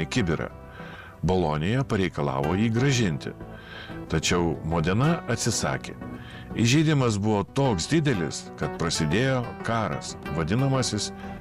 auksinį kibirą. Bolonija pareikalavo jį grąžinti. Tačiau Modena atsisakė. Įžeidimas buvo toks didelis, kad prasidėjo karas, vadinamasis